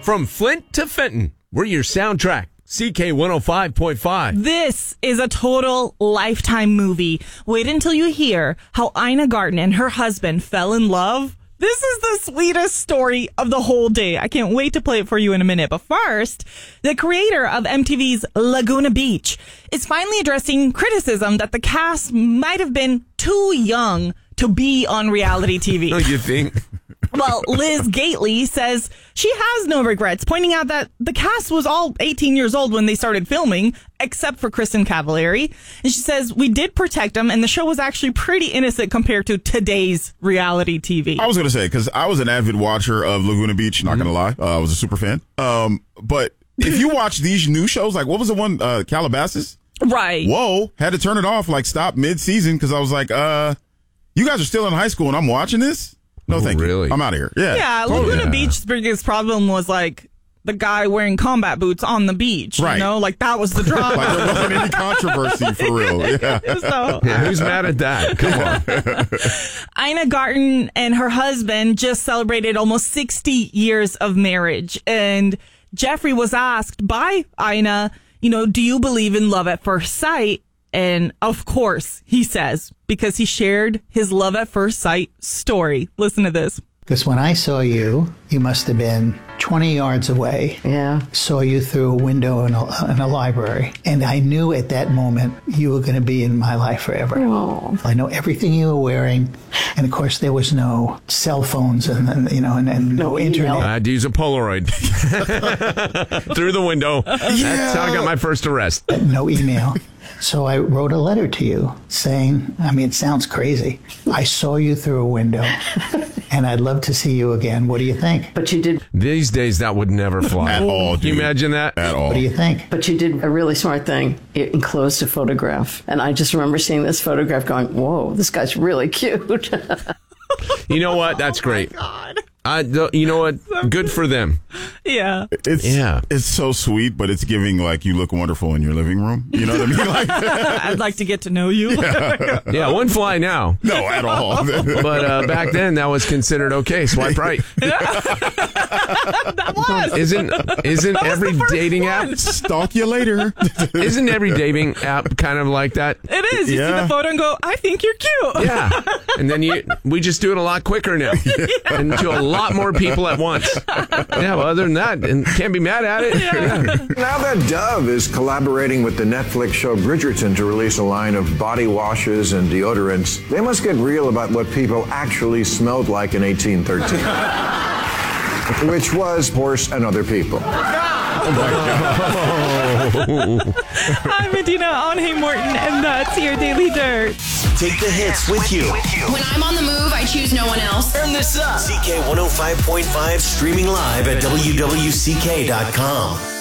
From Flint to Fenton, we're your soundtrack. CK 105.5. This is a total Lifetime movie. Wait until you hear how Ina Garten and her husband fell in love. This is the sweetest story of the whole day. I can't wait to play it for you in a minute. But first, the creator of MTV's Laguna Beach is finally addressing criticism that the cast might have been too young to be on reality TV. Oh, you think? Well, Liz Gately says she has no regrets, pointing out that the cast was all 18 years old when they started filming, except for Kristen Cavallari. And she says, we did protect them, and the show was actually pretty innocent compared to today's reality TV. I was going to say, because I was an avid watcher of Laguna Beach, not going to lie. I was a super fan. But if you watch these new shows, like what was the one, Calabasas? Right. Whoa, had to turn it off, like stop mid-season, because I was like, you guys are still in high school and I'm watching this? No, thank really? you. I'm out of here. Yeah. Yeah, Laguna Beach's biggest problem was like the guy wearing combat boots on the beach. Right. You know, like that was the drama. Like there wasn't any controversy for real. Yeah. So, Who's mad at that? Come on. Ina Garten and her husband just celebrated almost 60 years of marriage. And Jeffrey was asked by Ina, do you believe in love at first sight? And of course, he says, because he shared his love at first sight story. Listen to this. Because when I saw you, you must have been 20 yards away. Yeah. Saw you through a window in a library. And I knew at that moment you were going to be in my life forever. Oh. I know everything you were wearing. And of course, there was no cell phones and no internet. I had to use a Polaroid through the window. That's how I got my first arrest. No email. So I wrote a letter to you saying, it sounds crazy. I saw you through a window and I'd love to see you again. What do you think? But you did. These days, that would never fly. At all, Can you dude. imagine that? At all. What do you think? But you did a really smart thing. You enclosed a photograph. And I just remember seeing this photograph going, whoa, this guy's really cute. You know what? That's great. God. You know what? Good for them. Yeah. It's so sweet, but it's giving like you look wonderful in your living room. You know what I mean? Like, I'd like to get to know you. Yeah, wouldn't fly now. no, at all. But back then, that was considered okay. Swipe right. That was. Isn't every dating app? Stalk you later. Isn't every dating app kind of like that? It is. You see the photo and go, I think you're cute. Yeah. And then we just do it a lot quicker now. And to a lot more people at once. Yeah, well, other than that, and can't be mad at it. Yeah. Now that Dove is collaborating with the Netflix show Bridgerton to release a line of body washes and deodorants, they must get real about what people actually smelled like in 1813. Which was horse and other people. I'm Medina on Hey Morton, and that's your Daily Dirt. Take the hits with you. When I'm on the move, I choose no one else. Turn this up. CK 105.5 streaming live at WWCK.com.